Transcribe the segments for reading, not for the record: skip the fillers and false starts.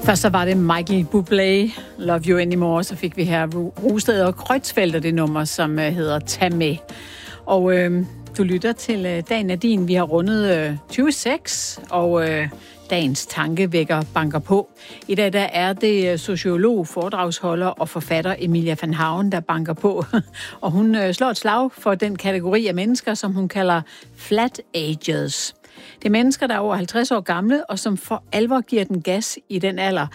Først så var det Michael Bublé, Love You Anymore, så fik vi her Rosted og Kreutzfeldt og det nummer, som hedder Tag med. Og du lytter til Dagen er din. Vi har rundet 26, og dagens tankevækker banker på. I dag der er det sociolog, foredragsholder og forfatter Emilia Van Hauen, der banker på. Og hun slår et slag for den kategori af mennesker, som hun kalder flat agers. Det er mennesker, der er over 50 år gamle, og som for alvor giver den gas i den alder,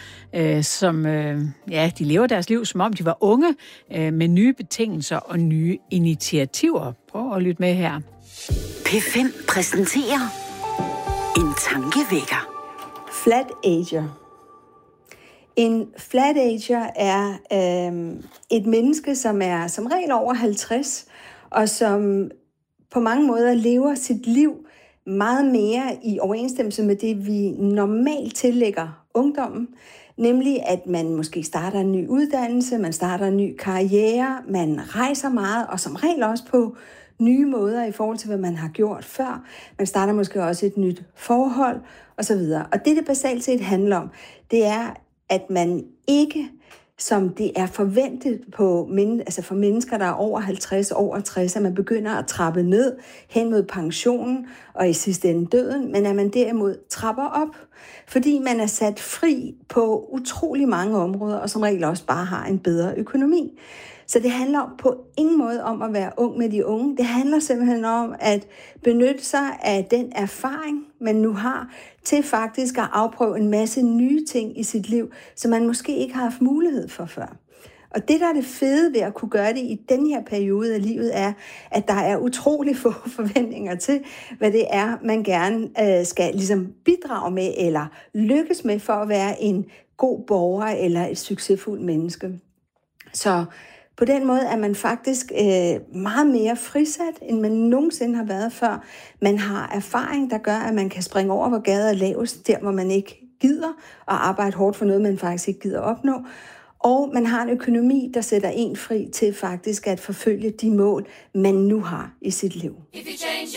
de lever deres liv, som om de var unge, med nye betingelser og nye initiativer. Prøv at lytte med her. P5 præsenterer en tankevækker. Flat ager. En flat ager er et menneske, som er som regel over 50, og som på mange måder lever sit liv meget mere i overensstemmelse med det, vi normalt tillægger ungdommen. Nemlig, at man måske starter en ny uddannelse, man starter en ny karriere, man rejser meget, og som regel også på nye måder i forhold til, hvad man har gjort før. Man starter måske også et nyt forhold, osv. Og det basalt set handler om, det er, at man ikke, som det er forventet for mennesker, der er over 50, over 60, at man begynder at trappe ned hen mod pensionen og i sidste ende døden, men at man derimod trapper op, fordi man er sat fri på utrolig mange områder, og som regel også bare har en bedre økonomi. Så det handler på ingen måde om at være ung med de unge. Det handler simpelthen om at benytte sig af den erfaring, man nu har, til faktisk at afprøve en masse nye ting i sit liv, som man måske ikke har haft mulighed for før. Og det, der er det fede ved at kunne gøre det i den her periode af livet, er, at der er utrolig få forventninger til, hvad det er, man gerne skal ligesom bidrage med eller lykkes med for at være en god borger eller et succesfuldt menneske. Så på den måde er man faktisk meget mere frisat, end man nogensinde har været før. Man har erfaring, der gør, at man kan springe over, hvor gaden er lavest, der hvor man ikke gider, og arbejde hårdt for noget, man faktisk ikke gider opnå. Og man har en økonomi, der sætter en fri til faktisk at forfølge de mål, man nu har i sit liv.